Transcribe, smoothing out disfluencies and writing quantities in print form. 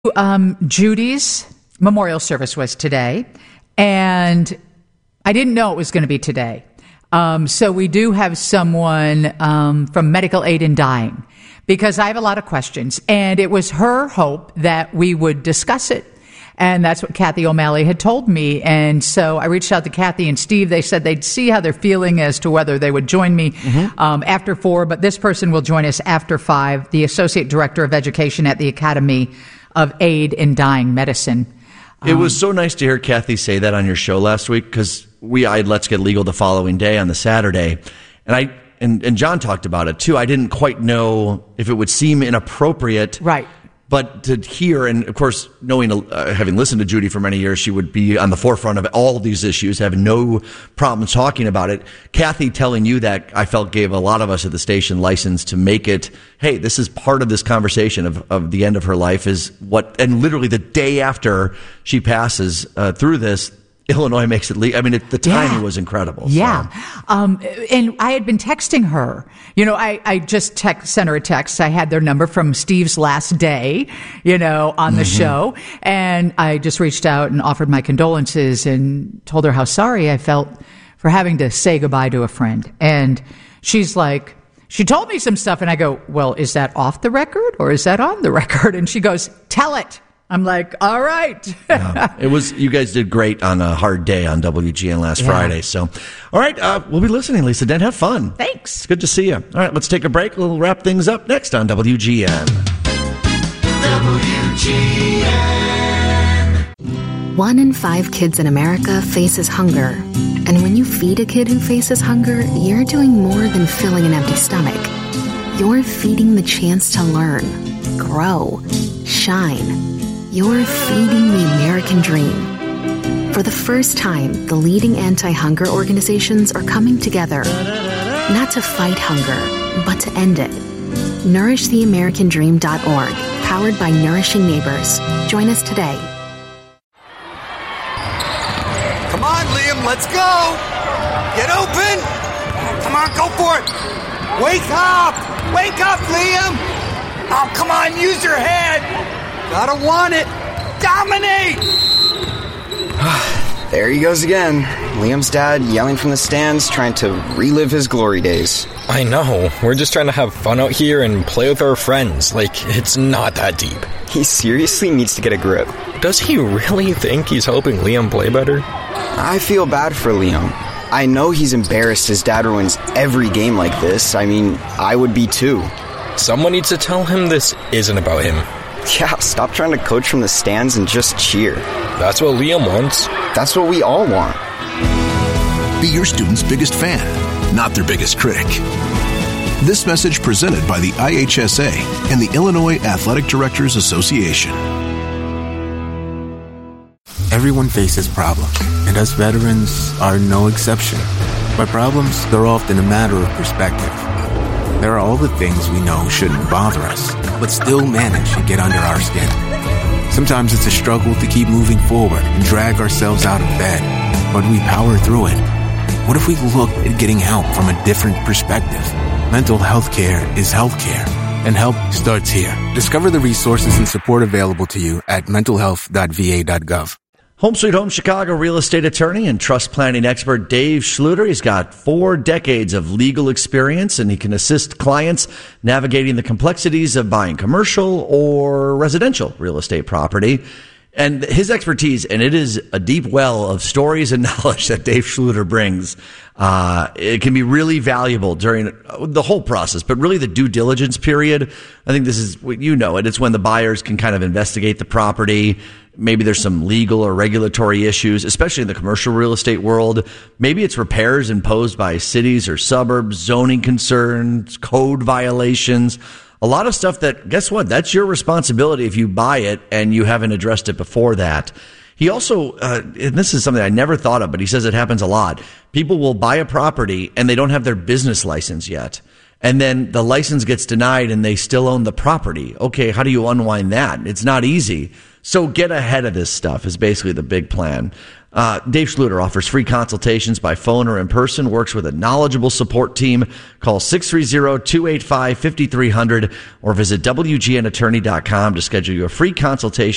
Judy's memorial service was today, and I didn't know it was going to be today. So we do have someone from Medical Aid in Dying, because I have a lot of questions, and it was her hope that we would discuss it. And that's what Kathy O'Malley had told me. And so I reached out to Kathy and Steve. They said they'd see how they're feeling as to whether they would join me after 4. But this person will join us after 5, the Associate Director of Education at the Academy of Aid in Dying Medicine. It was so nice to hear Kathy say that on your show last week, because I had Let's Get Legal the following day on the Saturday. And John talked about it too. I didn't quite know if it would seem inappropriate. Right. But to hear, and of course, knowing, having listened to Judy for many years, she would be on the forefront of all of these issues, have no problem talking about it. Kathy telling you that, I felt, gave a lot of us at the station license to make it, hey, this is part of this conversation of the end of her life is what, and literally the day after she passes through this, Illinois makes it legal. I mean, the timing was incredible. Yeah. So. And I had been texting her. You know, I just sent her a text. I had their number from Steve's last day, on the show. And I just reached out and offered my condolences and told her how sorry I felt for having to say goodbye to a friend. And she's like, she told me some stuff. And I go, well, is that off the record or is that on the record? And she goes, tell it. I'm like, all right. You guys did great on a hard day on WGN last Friday. So, all right, we'll be listening, Lisa Dent. Have fun. Thanks. It's good to see you. All right, let's take a break. We'll wrap things up next on WGN. WGN. 1 in 5 kids in America faces hunger. And when you feed a kid who faces hunger, you're doing more than filling an empty stomach. You're feeding the chance to learn, grow, shine. You're feeding the American dream. For the first time, the leading anti-hunger organizations are coming together, not to fight hunger, but to end it. NourishTheAmericanDream.org, powered by Nourishing Neighbors. Join us today. Come on, Liam, let's go! Get open! Come on, go for it! Wake up! Wake up, Liam! Oh, come on, use your head! Gotta want it! Dominate! There he goes again. Liam's dad yelling from the stands, trying to relive his glory days. I know. We're just trying to have fun out here and play with our friends. Like, it's not that deep. He seriously needs to get a grip. Does he really think he's helping Liam play better? I feel bad for Liam. I know he's embarrassed his dad ruins every game like this. I mean, I would be too. Someone needs to tell him this isn't about him. Yeah, stop trying to coach from the stands and just cheer. That's what Liam wants. That's what we all want. Be your student's biggest fan, not their biggest critic. This message presented by the IHSA and the Illinois Athletic Directors Association. Everyone faces problems, and us veterans are no exception. But problems, they're often a matter of perspective. There are all the things we know shouldn't bother us, but still manage to get under our skin. Sometimes it's a struggle to keep moving forward and drag ourselves out of bed, but we power through it. What if we looked at getting help from a different perspective? Mental health care is health care, and help starts here. Discover the resources and support available to you at mentalhealth.va.gov. Home Sweet Home Chicago real estate attorney and trust planning expert Dave Schluter. He's got 4 decades of legal experience, and he can assist clients navigating the complexities of buying commercial or residential real estate property. And his expertise, and it is a deep well of stories and knowledge that Dave Schluter brings. It can be really valuable during the whole process, but really the due diligence period. I think this is, it's when the buyers can kind of investigate the property. Maybe there's some legal or regulatory issues, especially in the commercial real estate world. Maybe it's repairs imposed by cities or suburbs, zoning concerns, code violations. A lot of stuff that, guess what? That's your responsibility if you buy it and you haven't addressed it before that. He also, and this is something I never thought of, but he says it happens a lot. People will buy a property and they don't have their business license yet. And then the license gets denied and they still own the property. Okay, how do you unwind that? It's not easy. So get ahead of this stuff is basically the big plan. Dave Schluter offers free consultations by phone or in person, works with a knowledgeable support team. Call 630-285-5300 or visit WGNattorney.com to schedule your free consultation.